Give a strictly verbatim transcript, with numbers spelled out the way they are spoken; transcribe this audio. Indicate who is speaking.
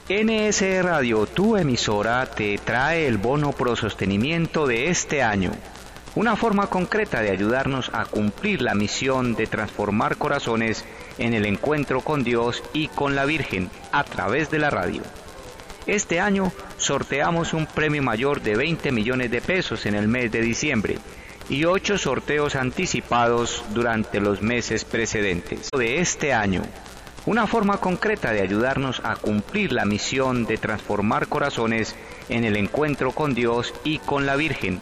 Speaker 1: N S Radio, tu emisora, te trae el bono pro sostenimiento de este año. Una forma concreta de ayudarnos a cumplir la misión de transformar corazones en el encuentro con Dios y con la Virgen a través de la radio. Este año sorteamos un premio mayor de veinte millones de pesos en el mes de diciembre y ocho sorteos anticipados durante los meses precedentes de este año. Una forma concreta de ayudarnos a cumplir la misión de transformar corazones en el encuentro con Dios y con la Virgen